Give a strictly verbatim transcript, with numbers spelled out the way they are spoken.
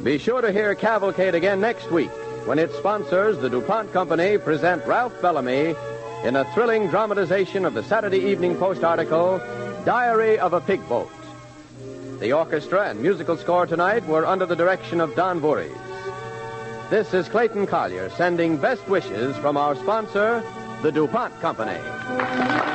Be sure to hear Cavalcade again next week when its sponsors, the DuPont Company, present Ralph Bellamy in a thrilling dramatization of the Saturday Evening Post article, Diary of a Pig Boat. The orchestra and musical score tonight were under the direction of Don Voorhees. This is Clayton Collier sending best wishes from our sponsor, the DuPont Company.